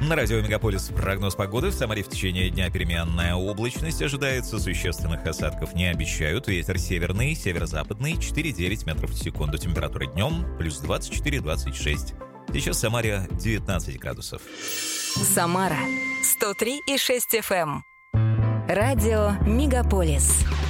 На радио «Мегаполис» прогноз погоды. В Самаре в течение дня переменная облачность ожидается. Существенных осадков не обещают. Ветер северный, северо-западный, 4-9 метров в секунду. Температура днем плюс 24-26. Сейчас в Самаре 19 градусов. Самара 103,6 FM. Радио «Мегаполис».